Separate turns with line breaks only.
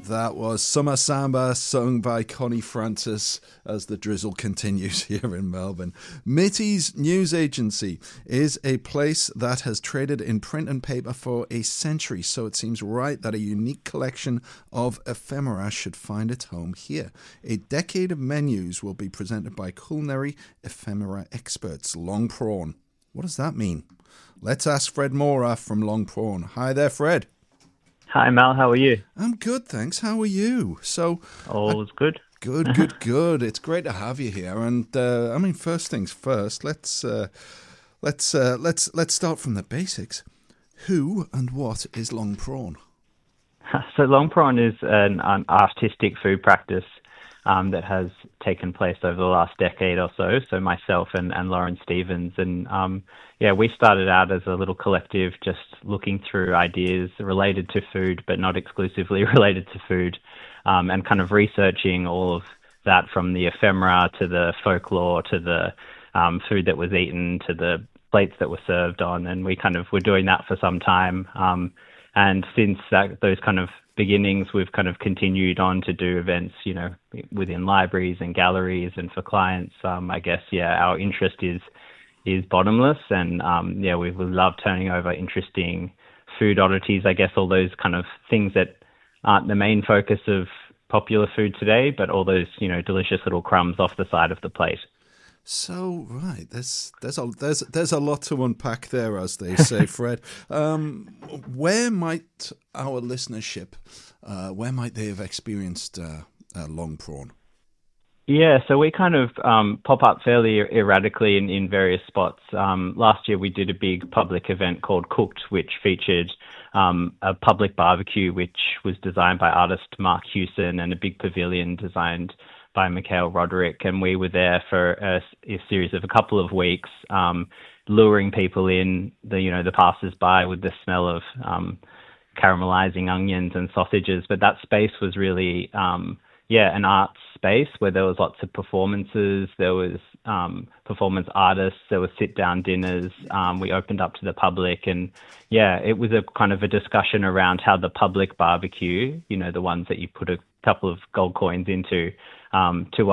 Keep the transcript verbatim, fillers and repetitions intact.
That was Summer Samba, sung by Connie Francis as the drizzle continues here in Melbourne. Mitty's News Agency is a place that has traded in print and paper for a century, so it seems right that a unique collection of ephemera should find its home here. A decade of menus will be presented by culinary ephemera experts. Long Prawn. What does that mean? Let's ask Fred Mora from Long Prawn. Hi there, Fred.
Hi, Mel. How are you?
I'm good, thanks. How are you? So,
all is good.
Good, good, good. It's great to have you here. And uh, I mean, first things first. Let's uh, let's uh, let's let's start from the basics. Who and what is Long Prawn?
So, Long Prawn is an, an artistic food practice um, that has taken place over the last decade or so. So, myself and, and Lauren Stevens, and um, yeah, we started out as a little collective, just looking through ideas related to food, but not exclusively related to food, um, and kind of researching all of that, from the ephemera to the folklore to the um, food that was eaten to the plates that were served on. And we kind of were doing that for some time. Um, and since that, those kind of beginnings, we've kind of continued on to do events, you know, within libraries and galleries and for clients. Um, I guess, yeah, our interest is is bottomless, and um, yeah, we, we love turning over interesting food oddities. I guess all those kind of things that aren't the main focus of popular food today, but all those, you know, delicious little crumbs off the side of the plate.
So right, there's there's a there's there's a lot to unpack there, as they say, Fred. Um, where might our listenership, uh, where might they have experienced uh, uh, Long Prawn?
Yeah, so we kind of um, pop up fairly erratically in, in various spots. Um, last year we did a big public event called Cooked, which featured um, a public barbecue, which was designed by artist Mark Hewson, and a big pavilion designed by Mikhail Roderick. And we were there for a, a series of a couple of weeks, um, luring people in, the you know the passers-by with the smell of um, caramelizing onions and sausages. But that space was really um, yeah, an arts space where there was lots of performances, there was um, performance artists, there was sit-down dinners. Um, we opened up to the public, and yeah, it was a kind of a discussion around how the public barbecue, you know, the ones that you put a couple of gold coins into, um, to